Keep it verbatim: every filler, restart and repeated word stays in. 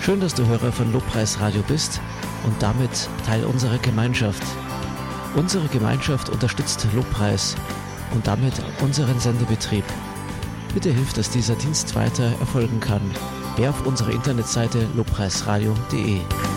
Schön, dass du Hörer von Lobpreis Radio bist und damit Teil unserer Gemeinschaft. Unsere Gemeinschaft unterstützt Lobpreis und damit unseren Sendebetrieb. Bitte hilf, dass dieser Dienst weiter erfolgen kann. Geh auf unsere Internetseite lobpreisradio punkt de.